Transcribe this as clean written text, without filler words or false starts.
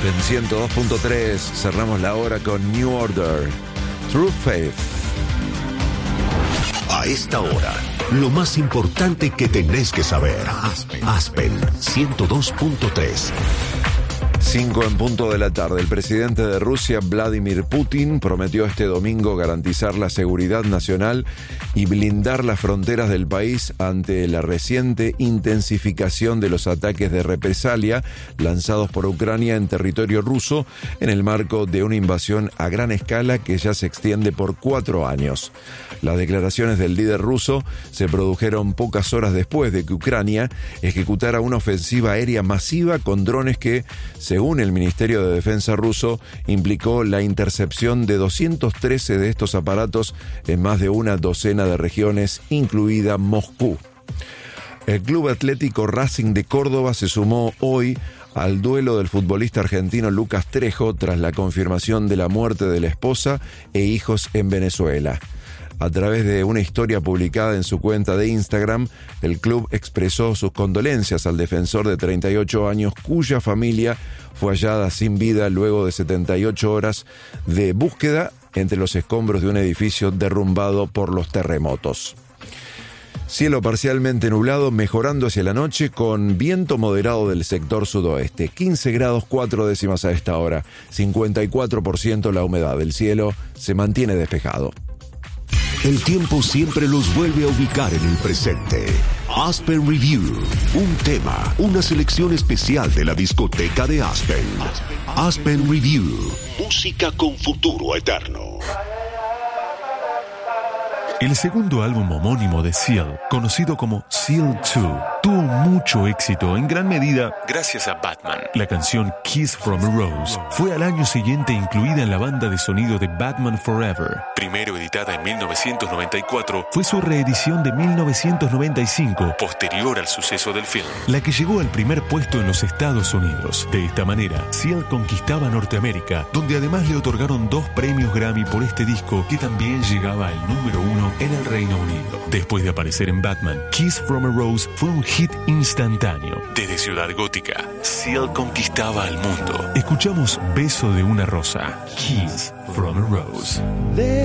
Aspen 102.3. Cerramos la hora con New Order, True Faith. A esta hora, lo más importante que tenés que saber. Aspen 102.3. 5 en punto de la tarde. El presidente de Rusia, Vladimir Putin, prometió este domingo garantizar la seguridad nacional y blindar las fronteras del país ante la reciente intensificación de los ataques de represalia lanzados por Ucrania en territorio ruso en el marco de una invasión a gran escala que ya se extiende por 4 años. Las declaraciones del líder ruso se produjeron pocas horas después de que Ucrania ejecutara una ofensiva aérea masiva con drones que, según el Ministerio de Defensa ruso, implicó la intercepción de 213 de estos aparatos en más de una docena de regiones, incluida Moscú. El Club Atlético Racing de Córdoba se sumó hoy al duelo del futbolista argentino Lucas Trejo tras la confirmación de la muerte de la esposa e hijos en Venezuela. A través de una historia publicada en su cuenta de Instagram, el club expresó sus condolencias al defensor de 38 años cuya familia fue hallada sin vida luego de 78 horas de búsqueda entre los escombros de un edificio derrumbado por los terremotos. Cielo parcialmente nublado, mejorando hacia la noche con viento moderado del sector sudoeste. 15 grados 4 décimas a esta hora, 54% la humedad. El cielo se mantiene despejado. El tiempo siempre los vuelve a ubicar en el presente. Aspen Review. Un tema, una selección especial de la discoteca de Aspen. Aspen Review. Música con futuro eterno. El segundo álbum homónimo de Seal, conocido como Seal 2, tuvo mucho éxito en gran medida gracias a Batman. La canción Kiss from a Rose fue al año siguiente incluida en la banda de sonido de Batman Forever. Primero editada en 1994, fue su reedición de 1995, posterior al suceso del film, la que llegó al primer puesto en los Estados Unidos. De esta manera, Seal conquistaba Norteamérica, donde además le otorgaron 2 premios Grammy por este disco, que también llegaba al número 1 en el Reino Unido. Después de aparecer en Batman, Kiss from a Rose fue un hit instantáneo. Desde Ciudad Gótica, Seal conquistaba al mundo. Escuchamos Beso de una Rosa, Kiss from a Rose.